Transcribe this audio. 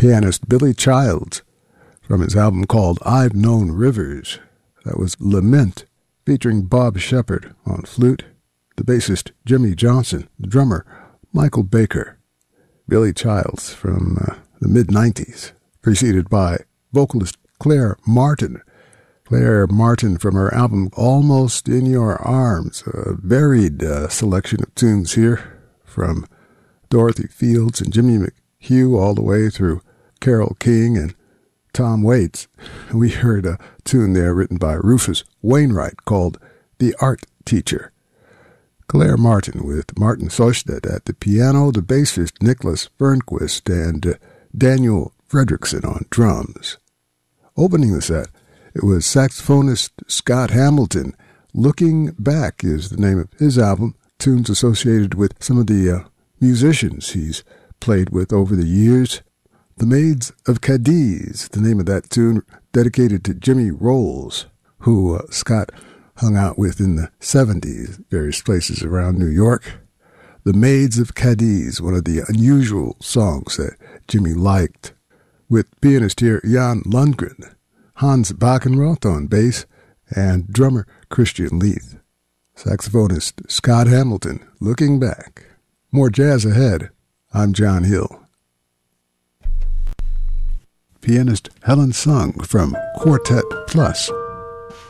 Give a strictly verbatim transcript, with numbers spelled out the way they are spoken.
pianist Billy Childs from his album called I've Known Rivers. That was Lament, featuring Bob Shepard on flute, the bassist Jimmy Johnson, the drummer Michael Baker. Billy Childs from uh, the mid nineties, preceded by vocalist Claire Martin. Claire Martin from her album Almost in Your Arms, a varied uh, selection of tunes here from Dorothy Fields and Jimmy McHugh all the way through Carole King and Tom Waits. We heard a tune there written by Rufus Wainwright called The Art Teacher. Claire Martin with Martin Sosted at the piano, the bassist Nicholas Bernquist, and uh, Daniel Fredrickson on drums. Opening the set, it was saxophonist Scott Hamilton. Looking Back is the name of his album, tunes associated with some of the uh, musicians he's played with over the years. The Maids of Cadiz, the name of that tune, dedicated to Jimmy Rolls, who uh, Scott hung out with in the seventies, various places around New York. The Maids of Cadiz, one of the unusual songs that Jimmy liked, with pianist here Jan Lundgren, Hans Backenroth on bass, and drummer Christian Leith. Saxophonist Scott Hamilton, Looking Back. More jazz ahead. I'm John Hill. Pianist Helen Sung from Quartet Plus.